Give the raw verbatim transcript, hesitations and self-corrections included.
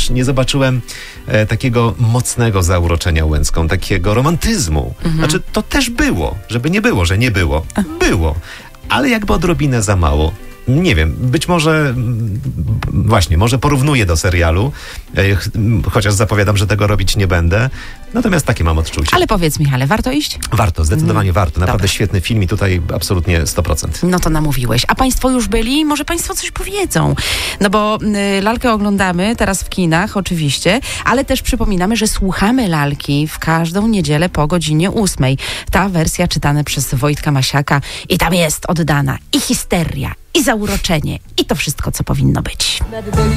też nie zobaczyłem e, takiego mocnego zauroczenia Łęcką, takiego romantyzmu. Mhm. Znaczy, to też było, żeby nie było, że nie było. Było, ale jakby odrobinę za mało. Nie wiem, być może właśnie, może porównuję do serialu, chociaż zapowiadam, że tego robić nie będę. Natomiast takie mam odczucie. Ale powiedz, Michale, warto iść? Warto, zdecydowanie Mm, warto. Naprawdę dobra. świetny film i tutaj absolutnie sto procent. No to namówiłeś. A państwo już byli? Może państwo coś powiedzą? No bo y, lalkę oglądamy teraz w kinach, oczywiście, ale też przypominamy, że słuchamy lalki w każdą niedzielę po godzinie ósmej. Ta wersja czytana przez Wojtka Masiaka i tam jest oddana i histeria, i zauroczenie, i to wszystko, co powinno być.